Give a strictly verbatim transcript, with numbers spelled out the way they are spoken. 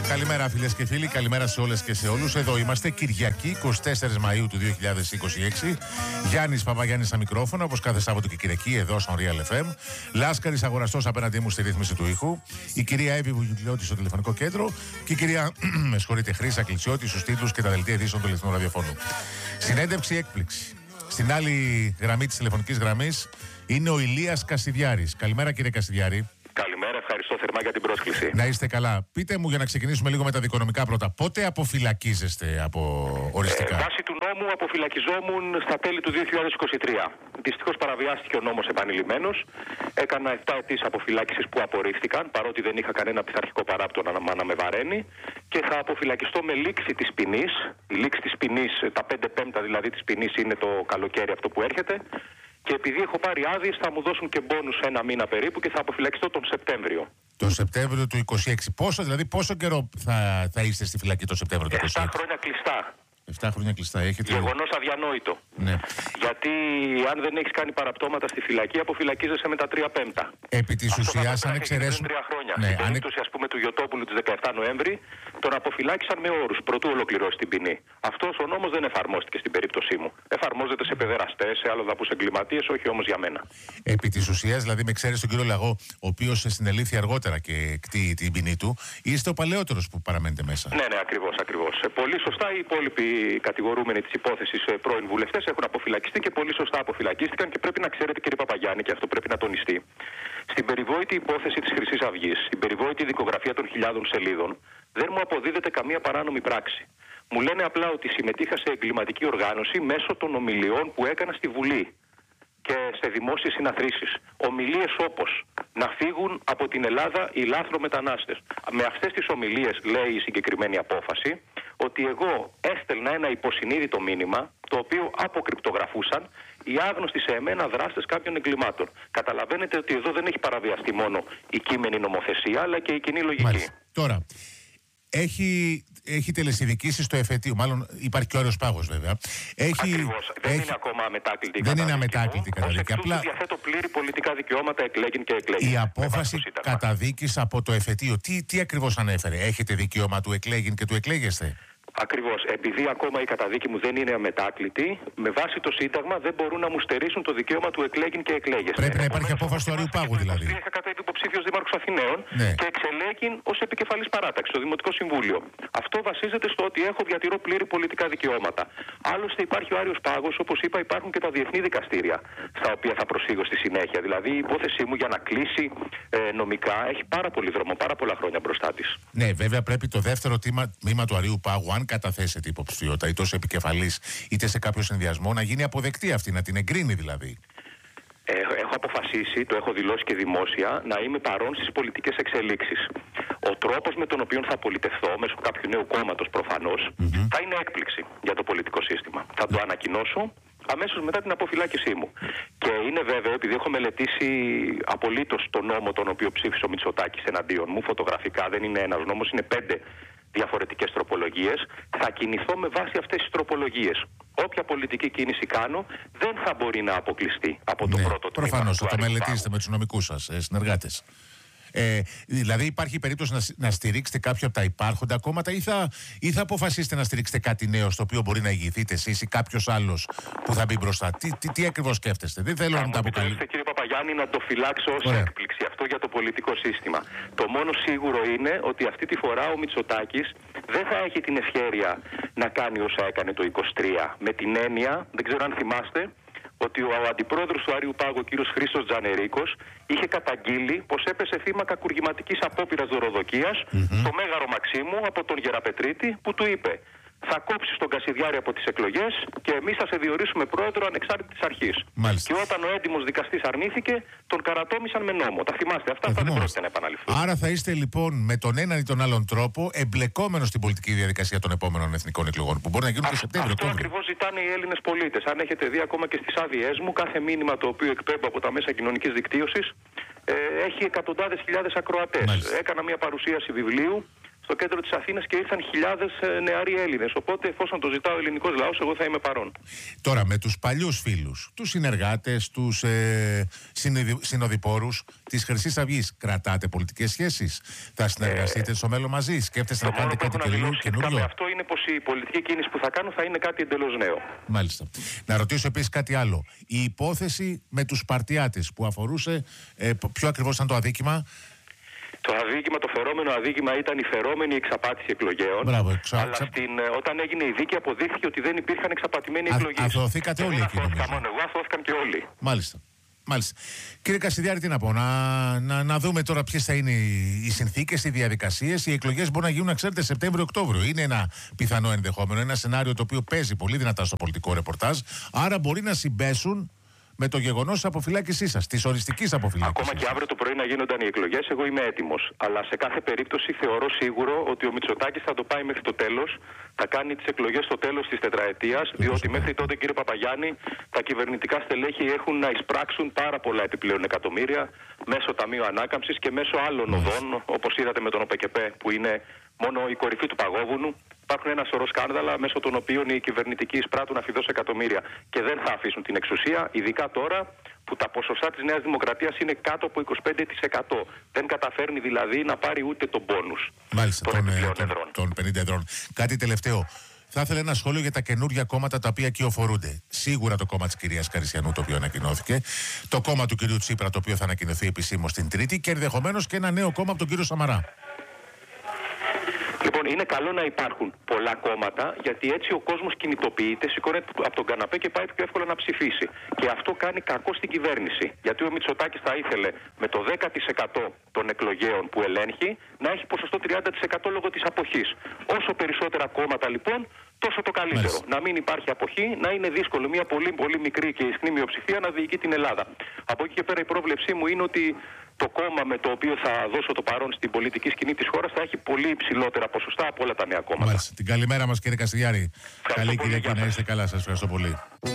Καλημέρα φίλες και φίλοι, καλημέρα σε όλες και σε όλους. Εδώ είμαστε Κυριακή εικοστή τέταρτη Μαΐου του δύο χιλιάδες είκοσι έξι. Γιάννης Παπαγιάννης στα μικρόφωνα, όπως κάθε Σάββατο και Κυριακή εδώ στον Real εφ εμ. Λάσκαρης Αγοραστός απέναντί μου στη ρύθμιση του ήχου. Η κυρία Εύη Βουγιουλιώτη στο τηλεφωνικό κέντρο. Και η κυρία, με συγχωρείτε, Χρύσα Κλητσιώτη στους τίτλους και τα δελτία ειδήσεων του Ελληνικού Ραδιοφώνου. Συνέντευξη έκπληξη. Στην άλλη γραμμή της τηλεφωνικής γραμμής είναι ο Ηλίας Κασιδιάρης. Καλημέρα κύριε Κασιδιάρη. Καλημέρα, ευχαριστώ θερμά για την πρόσκληση. Να είστε καλά. Πείτε μου, για να ξεκινήσουμε λίγο με τα δικονομικά πρώτα, πότε αποφυλακίζεστε από οριστικά? Ε, βάσει του νόμου αποφυλακιζόμουν στα τέλη του δύο χιλιάδες είκοσι τρία. Δυστυχώς παραβιάστηκε ο νόμος επανειλημμένος. Έκανα επτά αιτήσεις αποφυλάκησης που απορρίφθηκαν, παρότι δεν είχα κανένα πειθαρχικό παράπτωμα να, να με βαραίνει. Και θα αποφυλακιστώ με λήξη της ποινής. Η λήξη της ποινής, τα πέντε πέμπτα δηλαδή της ποινής, είναι το καλοκαίρι αυτό που έρχεται. Και επειδή έχω πάρει άδειες, θα μου δώσουν και μπόνους ένα μήνα περίπου και θα αποφυλακιστώ τον Σεπτέμβριο. Τον Σεπτέμβριο του είκοσι έξι. Πόσο, δηλαδή, πόσο καιρό θα, θα είστε στη φυλακή τον Σεπτέμβριο του είκοσι έξι? επτά χρόνια κλειστά. επτά χρόνια κλειστά. Έχετε... Γεγονός αδιανόητο. Ναι. Γιατί αν δεν έχεις κάνει παραπτώματα στη φυλακή, αποφυλακίζεσαι με τα τρία πέμπτα. Επί της ουσίας, αν εξαιρέσουν. τρία χρόνια. Ναι, Στην αν... περίπτωση, ας πούμε, του Γιωτόπουλου της δεκαεφτά Νοέμβρη, τον αποφυλάκησαν με όρους προτού ολοκληρώσει την ποινή. Αυτός ο νόμος δεν εφαρμόστηκε στην περίπτωσή μου. Εφαρμόζεται σε παιδεραστές, σε αλλοδαπούς εγκληματίες, όχι όμως για μένα. Επί της ουσίας, δηλαδή, με εξαίρεση τον κύριο Λαγό, ο οποίος συνελήφθη αργότερα και κτεί την ποινή του, είστε ο παλαιότερος που παραμένετε μέσα. Ναι, ναι, ακριβώς, ακριβώς. Πολύ σωστά οι υπόλοιποι κατηγορούμενοι της υπόθεσης πρώην βουλευτές έχουν αποφυλακιστεί και πολύ σωστά αποφυλακίστηκαν. Και πρέπει να ξέρετε, κύριε Παπαγιάννη, και αυτό πρέπει να τονιστεί. Στην περιβόητη υπόθεση της Χρυσής Αυγής, στην περιβόητη δικογραφία των χιλιάδων σελίδων, δεν μου αποδίδεται καμία παράνομη πράξη. Μου λένε απλά ότι συμμετείχα σε εγκληματική οργάνωση μέσω των ομιλιών που έκανα στη Βουλή και σε δημόσιες συναθρήσεις. Ομιλίες όπως να φύγουν από την Ελλάδα οι λάθρομετανάστες. Με αυτές τις ομιλίες λέει η συγκεκριμένη απόφαση ότι εγώ έστελνα ένα υποσυνείδητο μήνυμα το οποίο αποκρυπτογραφούσαν οι άγνωστοι σε εμένα δράστες κάποιων εγκλημάτων. Καταλαβαίνετε ότι εδώ δεν έχει παραβιαστεί μόνο η κείμενη νομοθεσία αλλά και η κοινή λογική. Μάλιστα. Τώρα, έχει, έχει τελεσιδικήσει στο εφετείο, μάλλον υπάρχει και όρος πάγος βέβαια. Έχει, Ακριβώς. Δεν έχει, είναι ακόμα αμετάκλητη η δεν καταδίκη. είναι αμετάκλητη η καταδίκη. Απλά διαθέτω πλήρη πολιτικά δικαιώματα, εκλέγην και εκλέγην. Η απόφαση καταδίκης από το εφετείο, τι, τι ακριβώς ανέφερε? Έχετε δικαίωμα του εκλέγην και του εκλέγεστε? Ακριβώς. Επειδή ακόμα η καταδίκη μου δεν είναι αμετάκλητη, με βάση το Σύνταγμα δεν μπορούν να μου στερήσουν το δικαίωμα του εκλέγην και εκλέγεστε. Πρέπει να υπάρχει απόφαση του Αριού Πάγου δηλαδή. Είχα κατέβει υποψήφιος δήμαρχος Αθηναίων ναι. και εξελέγην ως επικεφαλής παράταξης στο Δημοτικό Συμβούλιο. Αυτό βασίζεται στο ότι έχω διατηρώ πλήρη πολιτικά δικαιώματα. Άλλωστε υπάρχει ο Άριος Πάγος, όπως είπα, υπάρχουν και τα διεθνή δικαστήρια στα οποία θα προσφύγω στη συνέχεια. Δηλαδή η υπόθεσή μου για να κλείσει ε, νομικά έχει πάρα πολύ δρόμο, πάρα πολλά χρόνια μπροστά της. Ναι, βέβαια πρέπει το δεύτερο τμήμα του Αριού Πάγου, αν καταθέσετε υποψηφιότητα είτε ως επικεφαλής είτε σε κάποιο συνδυασμό, να γίνει αποδεκτή αυτή, να την εγκρίνει δηλαδή. Ε, έχω αποφασίσει, το έχω δηλώσει και δημόσια, να είμαι παρόν στις πολιτικές εξελίξεις. Ο τρόπος με τον οποίο θα πολιτευθώ, μέσω κάποιου νέου κόμματος προφανώς, mm-hmm. θα είναι έκπληξη για το πολιτικό σύστημα. Θα το ανακοινώσω αμέσως μετά την αποφυλάκησή μου. Και είναι βέβαιο, επειδή έχω μελετήσει απολύτως τον νόμο τον οποίο ψήφισε ο Μητσοτάκης εναντίον μου, φωτογραφικά, δεν είναι ένας νόμος, είναι πέντε διαφορετικές τροπολογίες, θα κινηθώ με βάση αυτές τις τροπολογίες. Όποια πολιτική κίνηση κάνω δεν θα μπορεί να αποκλειστεί από το ναι, πρώτο τμήμα. Προφανώς θα το μελετήσετε με τους νομικούς σας ε, συνεργάτες. Ε, δηλαδή υπάρχει περίπτωση να, να στηρίξετε κάποιο από τα υπάρχοντα κόμματα ή θα, ή θα αποφασίσετε να στηρίξετε κάτι νέο στο οποίο μπορεί να ηγηθείτε εσείς ή κάποιος άλλος που θα μπει μπροστά? Τι, τι, τι ακριβώς σκέφτεστε? Δεν θέλω θα να τα αποκαλύψετε, κύριε Παπαγιάννη, να το φυλάξω ως Ωραία. έκπληξη αυτό για το πολιτικό σύστημα. Το μόνο σίγουρο είναι ότι αυτή τη φορά ο Μητσοτάκης δεν θα έχει την ευχέρεια να κάνει όσα έκανε το είκοσι τρία. Με την έννοια, δεν ξέρω αν θυμάστε, ότι ο αντιπρόεδρος του Άριου Πάγου, ο κύριος Χρήστος Τζανερίκος, είχε καταγγείλει πως έπεσε θύμα κακουργηματικής απόπειρας δωροδοκίας mm-hmm. στο Μέγαρο Μαξίμου από τον Γεραπετρίτη, που του είπε: θα κόψεις τον Κασιδιάρη από τις εκλογές και εμείς θα σε διορίσουμε πρόεδρο ανεξάρτητης αρχής. Μάλιστα. Και όταν ο έντιμος δικαστής αρνήθηκε, τον καρατόμησαν με νόμο. Τα θυμάστε αυτά, αυτά δεν πρόκειται να επαναληφθούν. Άρα θα είστε λοιπόν με τον έναν ή τον άλλον τρόπο εμπλεκόμενος στην πολιτική διαδικασία των επόμενων εθνικών εκλογών, που μπορεί να γίνουν και Σεπτέμβριο. Αυτό ακριβώς ζητάνε οι Έλληνες πολίτες. Αν έχετε δει ακόμα και στις άδειές μου, κάθε μήνυμα το οποίο εκπέμπω από τα μέσα κοινωνικής δικτύωσης ε, έχει εκατοντάδες χιλιάδες ακροατές. Έκανα μια παρουσίαση βιβλίου στο κέντρο της Αθήνας και ήρθαν χιλιάδες νεαροί Έλληνες. Οπότε, εφόσον το ζητά ο ελληνικός λαός, εγώ θα είμαι παρόν. Τώρα, με τους παλιούς φίλους, τους συνεργάτες, τους ε, συνοδοιπόρους της Χρυσής Αυγής, κρατάτε πολιτικές σχέσεις? Θα συνεργαστείτε ε, στο μέλλον μαζί? Σκέφτεστε να κάνετε κάτι καινούριο? Με αυτό είναι πως η πολιτική κίνηση που θα κάνω θα είναι κάτι εντελώς νέο. Μάλιστα. Να ρωτήσω επίσης κάτι άλλο. Η υπόθεση με τους Σπαρτιάτες που αφορούσε, ε, ποιο ακριβώς ήταν το αδίκημα? Το αδίκημα, το φερόμενο αδίκημα ήταν η φερόμενη εξαπάτηση εκλογέων. Μπράβο, εξα... Αλλά στην, όταν έγινε η δίκη αποδείχθηκε ότι δεν υπήρχαν εξαπατημένοι εκλογές. Αθωωθήκατε όλοι εκεί, νομίζω. Μόνο εγώ, αθώθηκαν και όλοι. Μάλιστα. Μάλιστα. Κύριε Κασιδιάρη, τι να πω, να, να, να δούμε τώρα ποιες θα είναι οι, οι συνθήκες, οι διαδικασίες. Οι εκλογές μπορούν να γίνουν, να ξέρετε, Σεπτέμβριο-Οκτώβριο. Είναι ένα πιθανό ενδεχόμενο, ένα σενάριο το οποίο παίζει πολύ δυνατά στο πολιτικό ρεπορτάζ. Άρα μπορεί να συμπέσουν με το γεγονός της αποφυλάκησής σας, της οριστικής αποφυλάκησης. Ακόμα και αύριο το πρωί να γίνονταν οι εκλογές, εγώ είμαι έτοιμος. Αλλά σε κάθε περίπτωση θεωρώ σίγουρο ότι ο Μητσοτάκης θα το πάει μέχρι το τέλος. Θα κάνει τις εκλογές στο τέλος της τετραετίας, διότι μέχρι τότε, κύριε Παπαγιάννη, τα κυβερνητικά στελέχη έχουν να εισπράξουν πάρα πολλά επιπλέον εκατομμύρια μέσω Ταμείου Ανάκαμψης και μέσω άλλων οδών, όπως είδατε με τον ΟΠΕΚΕΠΕ, που είναι μόνο η κορυφή του παγόβουνου. Υπάρχουν ένα σωρό σκάνδαλα μέσω των οποίων οι κυβερνητικοί εισπράττουν αφιδώς εκατομμύρια και δεν θα αφήσουν την εξουσία, ειδικά τώρα που τα ποσοστά της Νέας Δημοκρατίας είναι κάτω από είκοσι πέντε τοις εκατό. Δεν καταφέρνει δηλαδή να πάρει ούτε τον πόνους. Μάλιστα, των, των, των, των πενήντα εδρών. Κάτι τελευταίο. Θα ήθελα ένα σχόλιο για τα καινούργια κόμματα τα οποία κυοφορούνται. Σίγουρα το κόμμα της κυρίας Καρισιανού, το οποίο ανακοινώθηκε. Το κόμμα του κυρίου Τσίπρα, το οποίο θα ανακοινωθεί επισήμως την Τρίτη. Και ενδεχομένως και ένα νέο κόμμα από τον κύριο Σαμαρά. Λοιπόν, είναι καλό να υπάρχουν πολλά κόμματα, γιατί έτσι ο κόσμος κινητοποιείται, σηκώνεται από τον καναπέ και πάει πιο εύκολα να ψηφίσει. Και αυτό κάνει κακό στην κυβέρνηση. Γιατί ο Μητσοτάκης θα ήθελε με το δέκα τοις εκατό των εκλογέων που ελέγχει να έχει ποσοστό τριάντα τοις εκατό λόγω της αποχής. Όσο περισσότερα κόμματα λοιπόν, τόσο το καλύτερο. Μάλιστα. Να μην υπάρχει αποχή, να είναι δύσκολο μια πολύ πολύ μικρή και ισχνή μειοψηφία να διοικεί την Ελλάδα. Από εκεί και πέρα η πρόβλεψή μου είναι ότι το κόμμα με το οποίο θα δώσω το παρόν στην πολιτική σκηνή της χώρας θα έχει πολύ υψηλότερα ποσοστά από όλα τα νέα κόμματα. Μάλιστα. Την καλημέρα μας, κύριε Κασιδιάρη. Καλή Κυριακή, να είστε καλά. Σας ευχαριστώ πολύ.